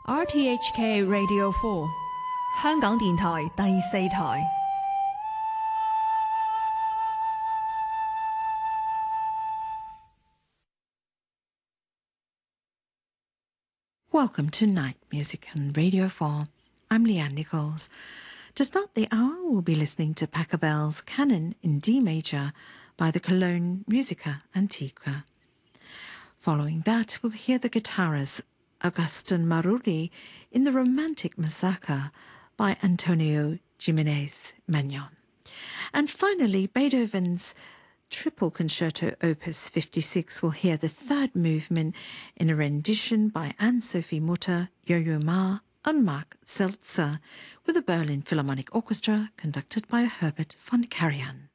RTHK Radio 4香港電台第4台。 Welcome to Night Music on Radio 4. I'm Leanne Nichols. To start the hour, we'll be listening to Pachelbel's Canon in D major by the Cologne Musica Antiqua. Following that, we'll hear the guitarist Agustin Maruri in the Romantic Massacre by Antonio Jimenez Magnon. And finally, Beethoven's Triple Concerto Opus 56 will hear the third movement in a rendition by Anne-Sophie Mutter, Yo-Yo Ma and Mark Seltzer with the Berlin Philharmonic Orchestra conducted by Herbert von Karajan.